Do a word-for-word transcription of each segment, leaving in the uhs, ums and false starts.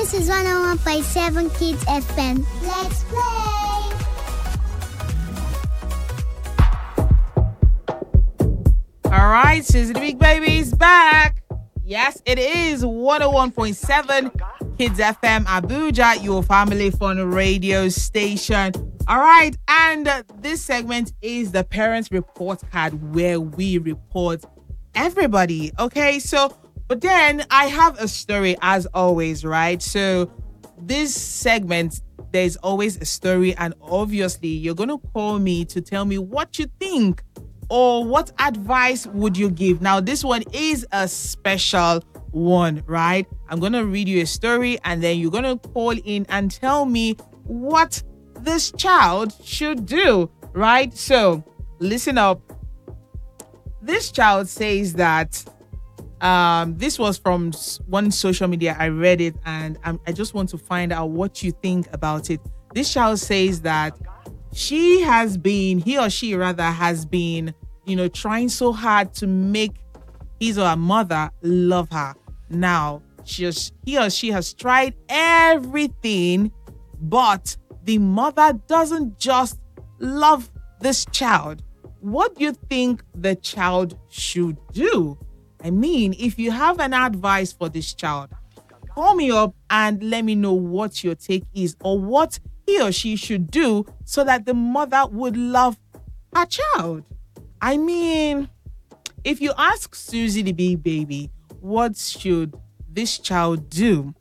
This is one oh one point seven Kids F M. Let's play! All right, Susie the Big Baby is back. Yes, it is one oh one point seven Kids F M Abuja, your family fun radio station. All right, and uh, this segment is the Parents Report Card, where we report everybody. Okay, so, but then I have a story as always, right? So this segment, there's always a story, and obviously you're going to call me to tell me what you think or what advice would you give. Now, this one is a special one, right? I'm going to read you a story, and then you're going to call in and tell me what this child should do, right? So listen up. This child says that um, this was from one social media. I read it, and I'm, I just want to find out what you think about it. This child says that she has been, he or she rather has been, you know, trying so hard to make his or her mother love her. Now, she has, he or she has tried everything, but the mother doesn't just love this child. What do you think the child should do? I mean, if you have an advice for this child, call me up and let me know what your take is, or what he or she should do so that the mother would love her child. I mean, if you ask Susie the Big Baby, what should this child do?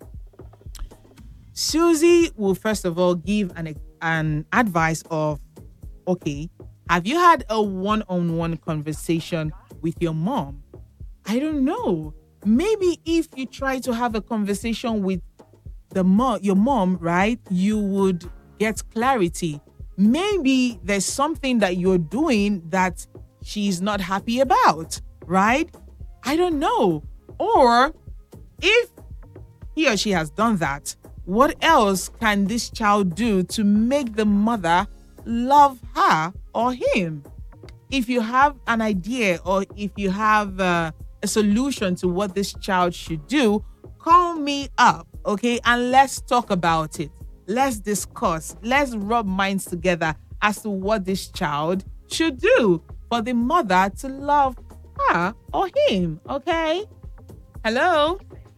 Susie will first of all give an, an advice of, okay, have you had a one-on-one conversation with your mom? I don't know. Maybe if you try to have a conversation with the mom, your mom, right, you would get clarity. Maybe there's something that you're doing that she's not happy about, right? I don't know. Or if he or she has done that, what else can this child do to make the mother love her or him? If you have an idea, or if you have uh, a solution to what this child should do, call me up, okay? And let's talk about it. Let's discuss. Let's rub minds together as to what this child should do for the mother to love her or him, okay? Hello?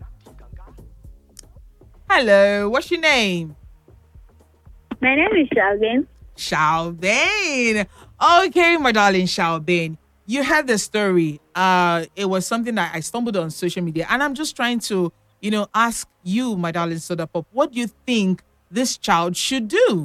Hello, what's your name? My name is Shalbin. Shalbin. Okay, my darling Shalbin. You heard the story. Uh, it was something that I stumbled on social media, and I'm just trying to, you know, ask you, my darling Soda Pop, what do you think this child should do?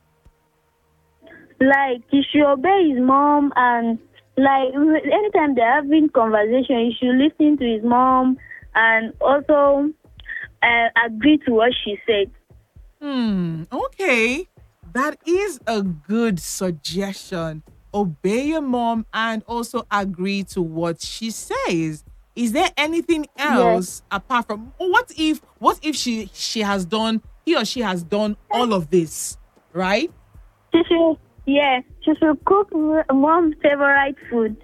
Like, he should obey his mom, and like anytime they're having conversation, he should listen to his mom and also uh, agree to what she said. Hmm. Okay. That is a good suggestion. Obey your mom and also agree to what she says. Is there anything else yes. apart from what if what if she she has done he or she has done all of this, right? She should, yeah, she should cook mom's favorite food.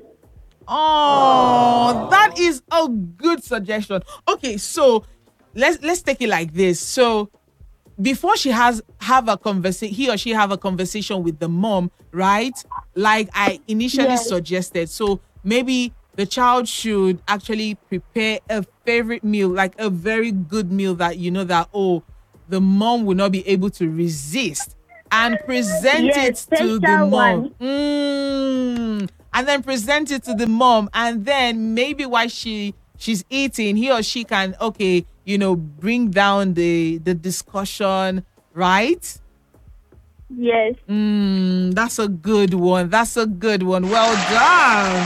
Oh, that is a good suggestion. Okay, so let's let's take it like this. So before she has have a conversation, he or she have a conversation with the mom, right? Like I initially yes. suggested. So maybe the child should actually prepare a favorite meal, like a very good meal that you know that, oh, the mom will not be able to resist, and present yes, it to the mom. Mm. And then present it to the mom. And then maybe while she she's eating, he or she can, okay, you know, bring down the, the discussion, right? Yes. Mm, that's a good one. That's a good one. Well done.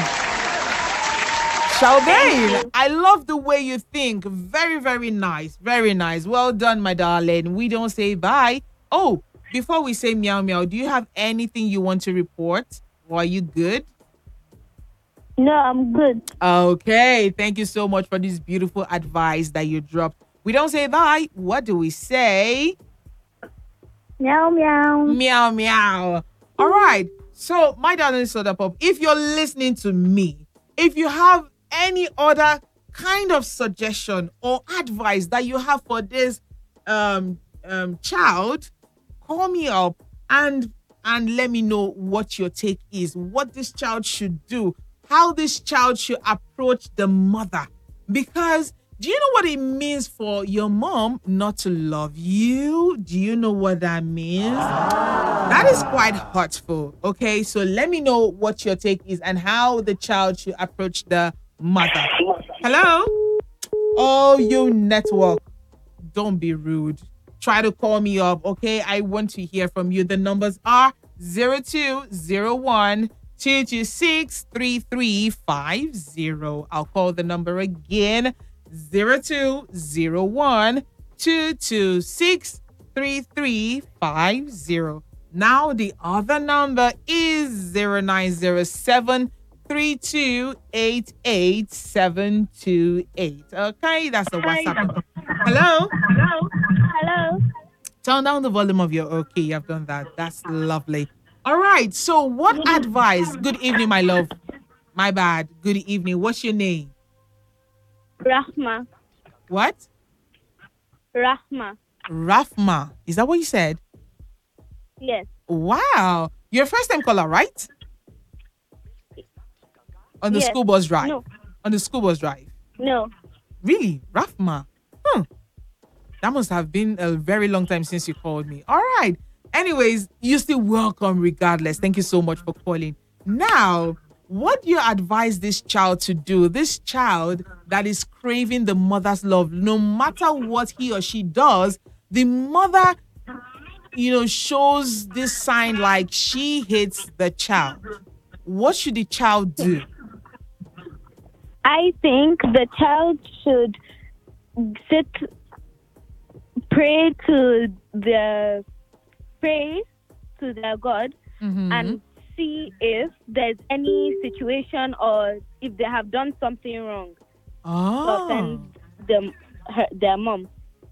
Shalbin, I love the way you think. Very, very nice. Very nice. Well done, my darling. We don't say bye. Oh, before we say meow meow, do you have anything you want to report? Or are you good? No, I'm good. Okay. Thank you so much for this beautiful advice that you dropped. We don't say bye. What do we say? Meow, meow. Meow, meow. All right. So, my darling Soda Pop, if you're listening to me, if you have any other kind of suggestion or advice that you have for this um um child, call me up and and let me know what your take is, what this child should do, how this child should approach the mother. Because do you know what it means for your mom not to love you? Do you know what that means? That is quite hurtful. Okay, so let me know what your take is and how the child should approach the mother. Hello? Oh, you network. Don't be rude. Try to call me up, okay? I want to hear from you. The numbers are zero two zero one two two six three three five zero. I'll call the number again. zero two zero one two two six three three five zero. Now the other number is zero nine zero seven three two eight eight seven two eight. Okay, that's the WhatsApp number. Hello? Hello. Hello. Turn down the volume of your okay. I've done that. That's lovely. All right. So what advice? Good evening, my love. My bad. Good evening. What's your name? Rahma. What? Rahma. Rafma. Is that what you said? Yes. Wow. You're a first time caller, right? On the Yes. school bus drive. No. On the school bus drive. No. Really? Rafma. Hmm. That must have been a very long time since you called me. All right. Anyways, you're still welcome regardless. Thank you so much for calling. Now, what do you advise this child to do? This child that is craving the mother's love, no matter what he or she does, the mother, you know, shows this sign like she hates the child. What should the child do? I think the child should sit, pray to the, pray to their God, Mhm. and see if there's any situation or if they have done something wrong to Oh. offend them, her, their mom.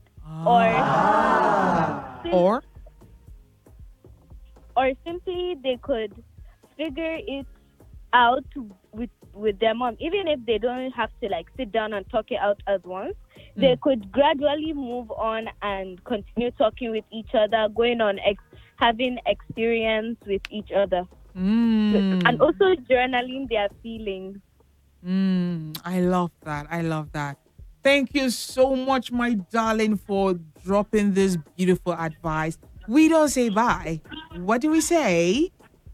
Ah. Or, Or? or simply they could figure it out with with their mom, even if they don't have to like sit down and talk it out at once. They could gradually move on and continue talking with each other, going on ex- having experience with each other, Mm. and also journaling their feelings. Mm, I love that. I love that. Thank you so much, my darling, for dropping this beautiful advice. We don't say bye. What do we say?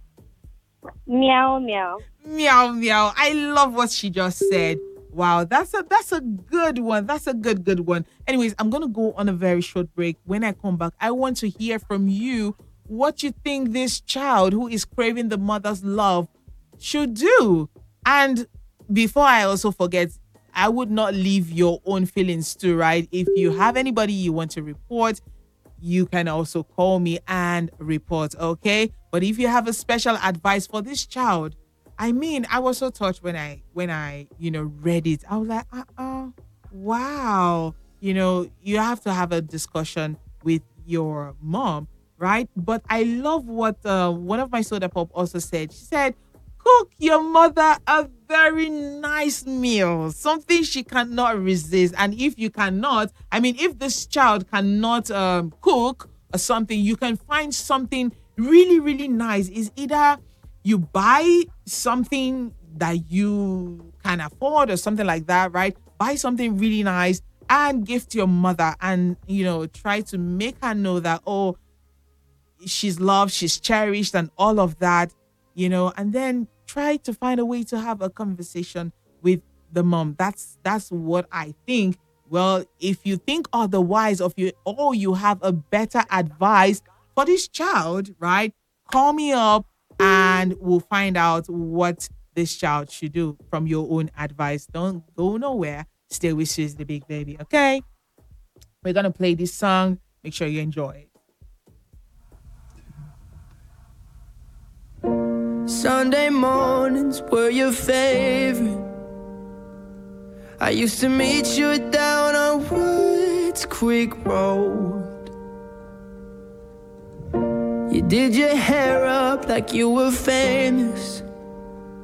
Meow meow. Meow meow. I love what she just said. Wow, that's a that's a good one. That's a good good one. Anyways, I'm gonna go on a very short break. When I come back, I want to hear from you what you think this child who is craving the mother's love should do. And before I also forget, I would not leave your own feelings too, right? If you have anybody you want to report, you can also call me and report, okay? But if you have a special advice for this child, I mean, I was so touched when I when I, you know, read it. I was like, uh-uh, wow. You know, you have to have a discussion with your mom, right? But I love what uh, one of my soda pop also said. She said, cook your mother a very nice meal, something she cannot resist. And if you cannot, I mean, if this child cannot um, cook or something, you can find something really, really nice. Is either you buy something that you can afford or something like that, right? Buy something really nice and give to your mother, and, you know, try to make her know that, oh, she's loved, she's cherished, and all of that, you know, and then try to find a way to have a conversation with the mom. That's that's what I think. Well, if you think otherwise, of you, or you have a better advice for this child, right? Call me up and we'll find out what this child should do from your own advice. Don't go nowhere. Stay with She's the Big Baby, okay? We're gonna play this song. Make sure you enjoy it. Sunday mornings were your favorite. I used to meet you down on Woods Creek Road. You did your hair up like you were famous.